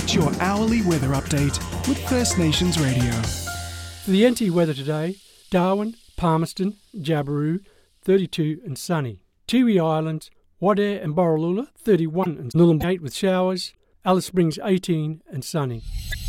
Get your hourly weather update with First Nations Radio. For the NT weather today, Darwin, Palmerston, Jabiru, 32 and sunny. Tiwi Islands, Wadeye and Borroloola, 31 and Nullarbor 8 with showers. Alice Springs, 18 and sunny.